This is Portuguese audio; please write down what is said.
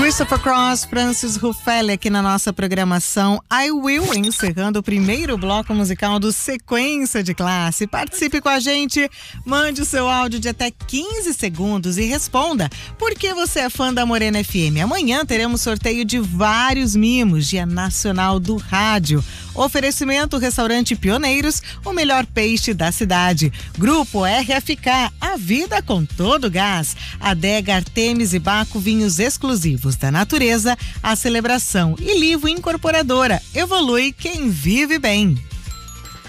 Christopher Cross, Francis Ruffelle aqui na nossa programação I Will, encerrando o primeiro bloco musical do Sequência de Classe. Participe com a gente, mande o seu áudio de até 15 segundos e responda por que você é fã da Morena FM. Amanhã teremos sorteio de vários mimos, Dia Nacional do Rádio. Oferecimento Restaurante Pioneiros, o melhor peixe da cidade. Grupo RFK, a vida com todo gás. Adega Artemis e Baco, vinhos exclusivos da natureza, a celebração. E Livro Incorporadora, evolui quem vive bem.